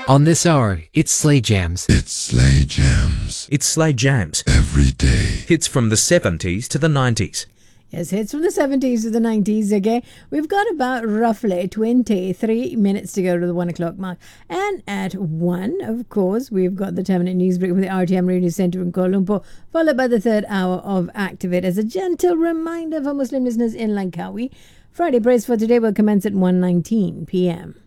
On this hour, it's Slay Jams. It's Slay Jams. It's Slay Jams. Every day. Hits from the 70s to the 90s. Yes, hits from the 70s to the 90s, okay? We've got about roughly 23 minutes to go to the 1 o'clock mark. And at 1, of course, we've got the 10-minute news break from the RTM Radio Centre in Kuala Lumpur, followed by the third hour of Activate. As a gentle reminder for Muslim listeners in Langkawi, Friday Praise for today will commence at 1:19 p.m.